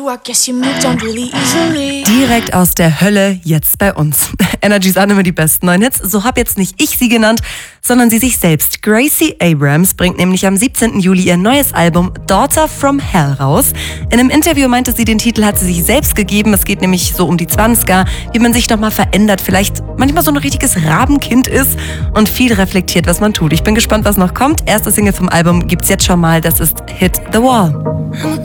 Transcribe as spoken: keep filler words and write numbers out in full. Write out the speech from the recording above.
Direkt aus der Hölle, jetzt bei uns. Energy sind immer die besten neuen Hits. So hab jetzt nicht ich sie genannt, sondern sie sich selbst. Gracie Abrams bringt nämlich am siebzehnten Juli ihr neues Album Daughter from Hell raus. In einem Interview meinte sie, den Titel hat sie sich selbst gegeben. Es geht nämlich so um die zwanziger, wie man sich nochmal verändert, vielleicht manchmal so ein richtiges Rabenkind ist und viel reflektiert, was man tut. Ich bin gespannt, was noch kommt. Erste Single vom Album gibt's jetzt schon mal, das ist Hit the Wall.